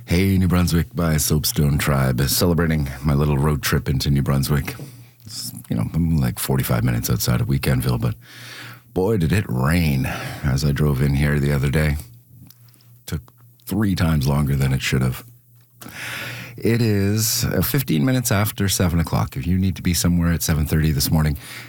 Hey, New Brunswick by Soapstone Tribe, celebrating my little road trip into New Brunswick. I'm like 45 minutes outside of Weekendville, but boy, did it rain as I drove in here the other day. Took 3 times longer than it should have. It is 15 minutes after 7 o'clock. If you need to be somewhere at 7:30 this morning,